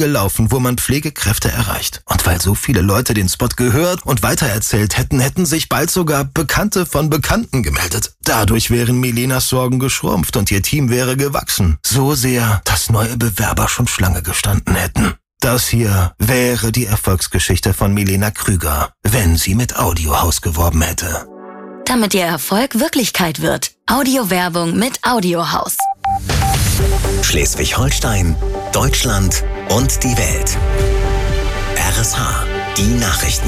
gelaufen, wo man Pflegekräfte erreicht. Und weil so viele Leute den Spot gehört und weitererzählt hätten, hätten sich bald sogar Bekannte von Bekannten gemeldet. Dadurch wären Milenas Sorgen geschrumpft und ihr Team wäre gewachsen. So sehr, dass neue Bewerber schon Schlange gestanden hätten. Das hier wäre die Erfolgsgeschichte von Milena Krüger, wenn sie mit Audiohaus geworben hätte. Damit ihr Erfolg Wirklichkeit wird. Audiowerbung mit Audiohaus. Schleswig-Holstein, Deutschland und die Welt. RSH, die Nachrichten.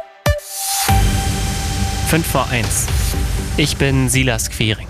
5:01. Ich bin Silas Quiring.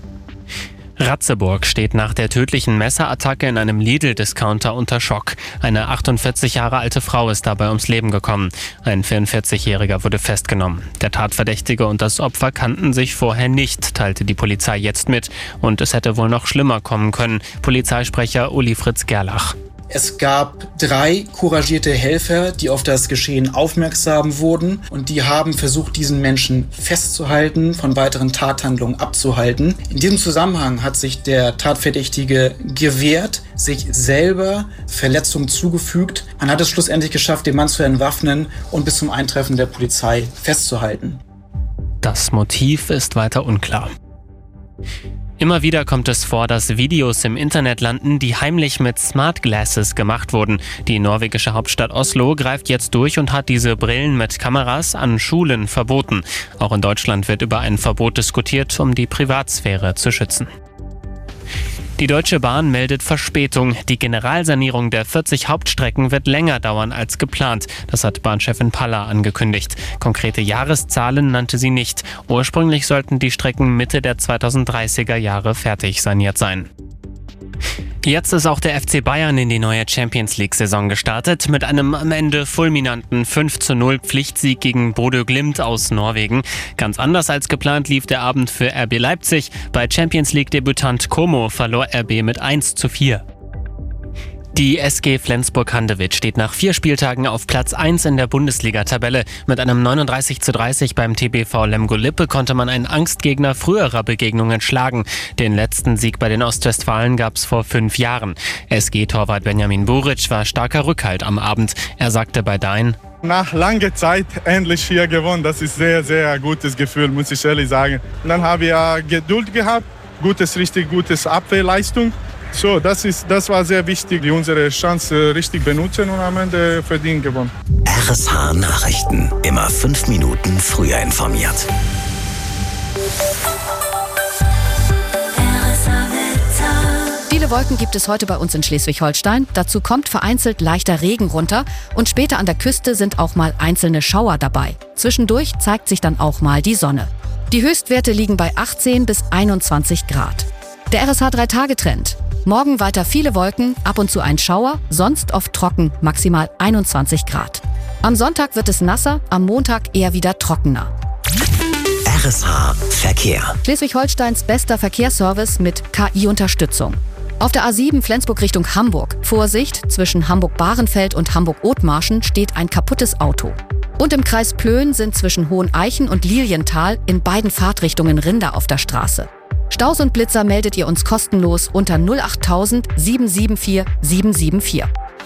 Ratzeburg steht nach der tödlichen Messerattacke in einem Lidl-Discounter unter Schock. Eine 48 Jahre alte Frau ist dabei ums Leben gekommen. Ein 44-Jähriger wurde festgenommen. Der Tatverdächtige und das Opfer kannten sich vorher nicht, teilte die Polizei jetzt mit. Und es hätte wohl noch schlimmer kommen können. Polizeisprecher Uli Fritz Gerlach. Es gab 3 couragierte Helfer, die auf das Geschehen aufmerksam wurden und die haben versucht, diesen Menschen festzuhalten, von weiteren Tathandlungen abzuhalten. In diesem Zusammenhang hat sich der Tatverdächtige gewehrt, sich selber Verletzungen zugefügt. Man hat es schlussendlich geschafft, den Mann zu entwaffnen und bis zum Eintreffen der Polizei festzuhalten. Das Motiv ist weiter unklar. Immer wieder kommt es vor, dass Videos im Internet landen, die heimlich mit Smart Glasses gemacht wurden. Die norwegische Hauptstadt Oslo greift jetzt durch und hat diese Brillen mit Kameras an Schulen verboten. Auch in Deutschland wird über ein Verbot diskutiert, um die Privatsphäre zu schützen. Die Deutsche Bahn meldet Verspätung. Die Generalsanierung der 40 Hauptstrecken wird länger dauern als geplant. Das hat Bahnchefin Paller angekündigt. Konkrete Jahreszahlen nannte sie nicht. Ursprünglich sollten die Strecken Mitte der 2030er Jahre fertig saniert sein. Jetzt ist auch der FC Bayern in die neue Champions-League-Saison gestartet mit einem am Ende fulminanten 5:0 Pflichtsieg gegen Bodø Glimt aus Norwegen. Ganz anders als geplant lief der Abend für RB Leipzig. Bei Champions-League-Debütant Como verlor RB mit 1:4. Die SG Flensburg-Handewitt steht nach 4 Spieltagen auf Platz 1 in der Bundesliga-Tabelle. Mit einem 39:30 beim TBV Lemgo-Lippe konnte man einen Angstgegner früherer Begegnungen schlagen. Den letzten Sieg bei den Ostwestfalen gab es vor 5 Jahren. SG-Torwart Benjamin Buric war starker Rückhalt am Abend. Er sagte bei Dein: Nach langer Zeit endlich hier gewonnen. Das ist sehr, sehr gutes Gefühl, muss ich ehrlich sagen. Und dann habe ich ja Geduld gehabt, richtig gutes Abwehrleistung. So, das war sehr wichtig, unsere Chance richtig benutzen und am Ende verdient gewonnen. RSH Nachrichten, immer 5 Minuten früher informiert. Viele Wolken gibt es heute bei uns in Schleswig-Holstein. Dazu kommt vereinzelt leichter Regen runter und später an der Küste sind auch mal einzelne Schauer dabei. Zwischendurch zeigt sich dann auch mal die Sonne. Die Höchstwerte liegen bei 18 bis 21 Grad. Der RSH 3-Tage-Trend. Morgen weiter viele Wolken, ab und zu ein Schauer, sonst oft trocken, maximal 21 Grad. Am Sonntag wird es nasser, am Montag eher wieder trockener. RSH Verkehr. Schleswig-Holsteins bester Verkehrsservice mit KI-Unterstützung. Auf der A7 Flensburg Richtung Hamburg. Vorsicht, zwischen Hamburg-Bahrenfeld und Hamburg-Othmarschen steht ein kaputtes Auto. Und im Kreis Plön sind zwischen Hoheneichen und Lilienthal in beiden Fahrtrichtungen Rinder auf der Straße. Staus und Blitzer meldet ihr uns kostenlos unter 08000 774 774.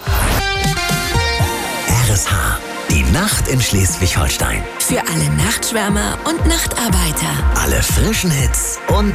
RSH, die Nacht in Schleswig-Holstein. Für alle Nachtschwärmer und Nachtarbeiter. Alle frischen Hits und